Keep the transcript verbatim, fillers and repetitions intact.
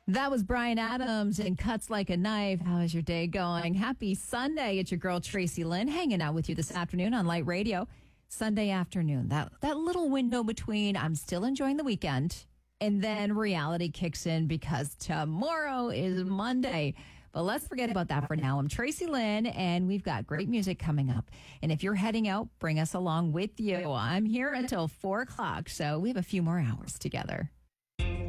That was Brian Adams and Cuts Like a Knife. How is your day going? Happy Sunday. It's your girl, Tracy Lynn, hanging out with you this afternoon on Light Radio. Sunday afternoon, that, that little window between I'm still enjoying the weekend and then reality kicks in because tomorrow is Monday. But let's forget about that for now. I'm Tracy Lynn, and we've got great music coming up. And if you're heading out, bring us along with you. I'm here until four o'clock, so we have a few more hours together.